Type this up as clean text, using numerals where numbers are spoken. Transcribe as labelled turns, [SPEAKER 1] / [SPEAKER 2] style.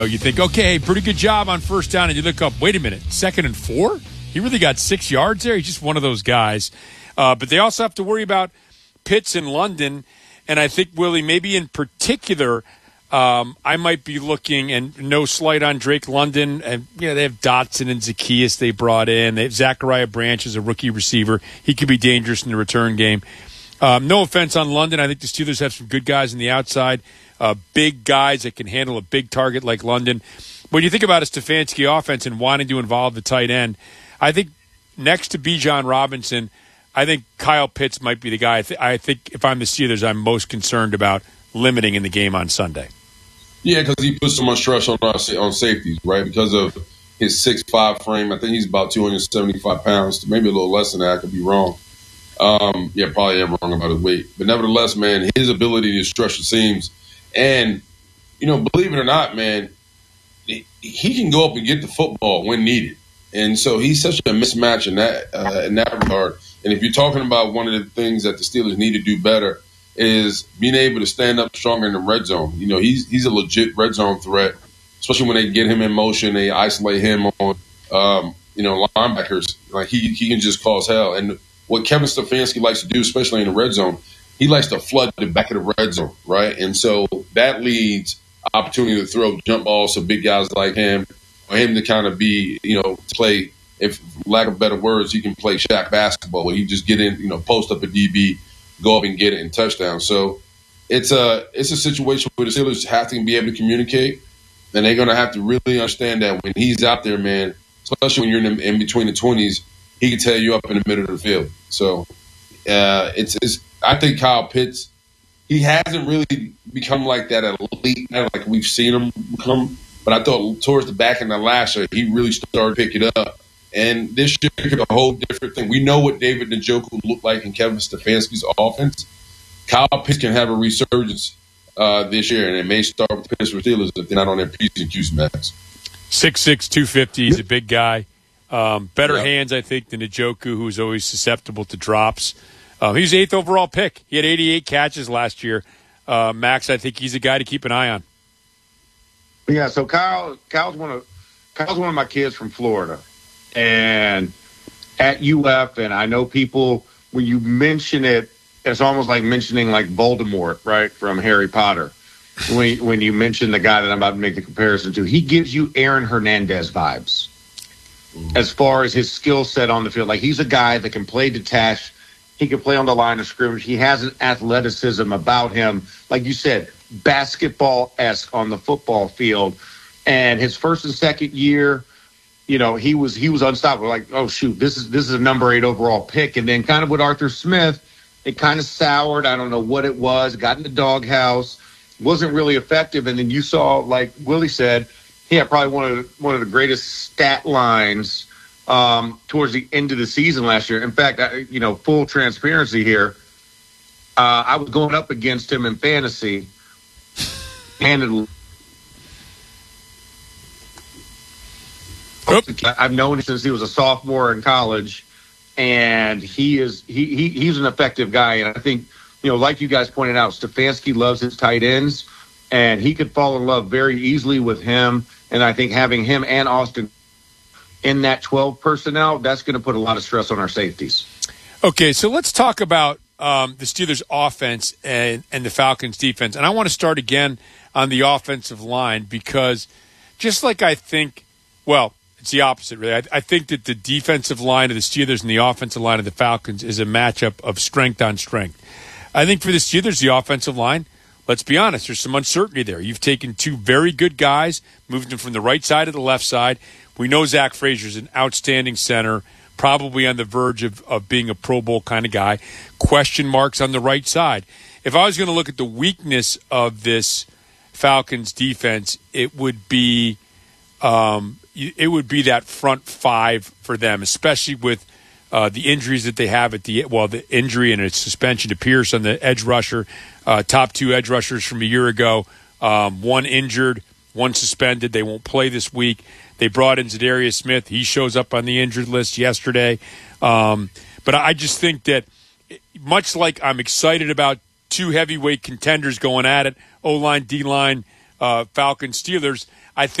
[SPEAKER 1] You think, okay, pretty good job on first down, and you look up, wait a minute, 2nd and 4? He really got 6 yards there? He's just one of those guys. But they also have to worry about Pitts in London, and I think, Willie, maybe in particular, I might be looking, and no slight on Drake London, and they have Dotson and Zacchaeus they brought in. They have Zachariah Branch as a rookie receiver. He could be dangerous in the return game. No offense on London. I think the Steelers have some good guys on the outside, big guys that can handle a big target like London. When you think about a Stefanski offense and wanting to involve the tight end, I think next to Bijan Robinson, I think Kyle Pitts might be the guy. I think if I'm the Steelers, I'm most concerned about limiting in the game on Sunday.
[SPEAKER 2] Yeah, because he puts so much stress on safeties, right? Because of his 6'5" frame. I think he's about 275 pounds, maybe a little less than that. I could be wrong. Probably am wrong about his weight. But nevertheless, man, his ability to stretch the seams. And, believe it or not, man, he can go up and get the football when needed. And so he's such a mismatch in that regard. And if you're talking about one of the things that the Steelers need to do better is being able to stand up stronger in the red zone. He's a legit red zone threat, especially when they get him in motion. They isolate him on, linebackers. Like he can just cause hell. And what Kevin Stefanski likes to do, especially in the red zone, he likes to flood the back of the red zone, right? And so that leads opportunity to throw jump balls to big guys like him, or him to kind of be, to play, if for lack of better words, he can play Shaq basketball where he just get in, post up a DB, go up and get it and touchdown. So it's a situation where the Steelers have to be able to communicate, and they're going to have to really understand that when he's out there, man, especially when you're in between the 20s, he can tear you up in the middle of the field. So I think Kyle Pitts, he hasn't really become like that elite, like we've seen him become. But I thought towards the back end of last year, he really started to pick it up. And this year could be a whole different thing. We know what David Njoku looked like in Kevin Stefanski's offense. Kyle Pitts can have a resurgence this year, and it may start with the Pittsburgh Steelers if they're not on their P's and Q's max.
[SPEAKER 1] 6'6", 250. He's a big guy. Better hands, I think, than Njoku, who's always susceptible to drops. He was the 8th overall pick. He had 88 catches last year. Max, I think he's a guy to keep an eye on.
[SPEAKER 3] Yeah, so Kyle's one of my kids from Florida, and at UF, and I know people, when you mention it, it's almost like mentioning like Voldemort, right, from Harry Potter. When you mention the guy that I'm about to make the comparison to, he gives you Aaron Hernandez vibes as far as his skill set on the field. Like, he's a guy that can play detached. He can play on the line of scrimmage. He has an athleticism about him, like you said, basketball-esque on the football field. And his first and second year, he was unstoppable. Like, oh shoot, this is a number 8 overall pick. And then kind of with Arthur Smith, it kind of soured. I don't know what it was. Got in the doghouse, wasn't really effective. And then you saw, like Willie said, he had probably one of the greatest stat lines towards the end of the season last year. In fact, full transparency here, I was going up against him in fantasy. Handedly. I've known him since he was a sophomore in college, and he's an effective guy. And I think, like you guys pointed out, Stefanski loves his tight ends, and he could fall in love very easily with him. And I think having him and Austin in that 12 personnel, that's going to put a lot of stress on our safeties.
[SPEAKER 1] Okay, so let's talk about the Steelers' offense and the Falcons' defense. And I want to start again on the offensive line because just like I think, well, it's the opposite, really. I think that the defensive line of the Steelers and the offensive line of the Falcons is a matchup of strength on strength. I think for the Steelers, the offensive line, let's be honest, there's some uncertainty there. You've taken 2 very good guys, moved them from the right side to the left side. We know Zach Frazier's an outstanding center, probably on the verge of being a Pro Bowl kind of guy. Question marks on the right side. If I was going to look at the weakness of this Falcons defense, it would be that front 5 for them, especially with the injuries that they have the injury and its suspension to Pierce on the edge rusher, top 2 edge rushers from a year ago, 1 injured, 1 suspended. They won't play this week. They brought in Zadarius Smith. He shows up on the injured list yesterday. But I just think that much like I'm excited about 2 heavyweight contenders going at it, O-line, D-line, Falcons, Steelers,